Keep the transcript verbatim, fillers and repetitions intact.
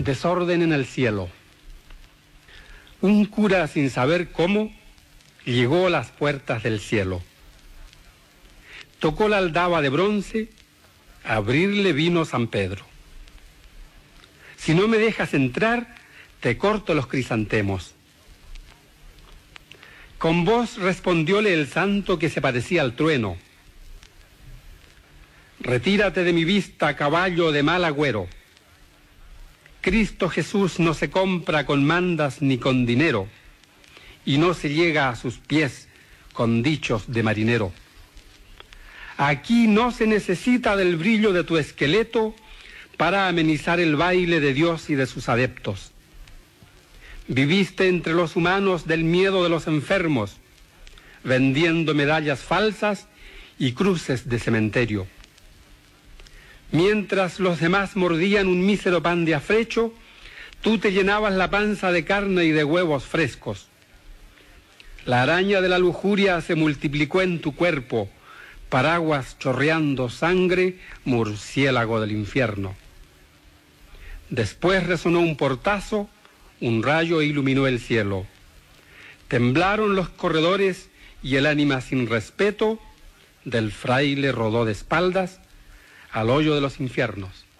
Desorden en el cielo. Un cura, sin saber cómo, llegó a las puertas del cielo. Tocó la aldaba de bronce, a abrirle vino San Pedro. Si no me dejas entrar, te corto los crisantemos. Con voz respondióle el santo que se parecía al trueno. Retírate de mi vista, caballo de mal agüero. Cristo Jesús no se compra con mandas ni con dinero, y no se llega a sus pies con dichos de marinero. Aquí no se necesita del brillo de tu esqueleto para amenizar el baile de Dios y de sus adeptos. Viviste entre los humanos del miedo de los enfermos, vendiendo medallas falsas y cruces de cementerio. Mientras los demás mordían un mísero pan de afrecho, tú te llenabas la panza de carne y de huevos frescos. La araña de la lujuria se multiplicó en tu cuerpo, paraguas chorreando sangre, murciélago del infierno. Después resonó un portazo, un rayo iluminó el cielo. Temblaron los corredores y el ánima sin respeto del fraile rodó de espaldas al hoyo de los infiernos.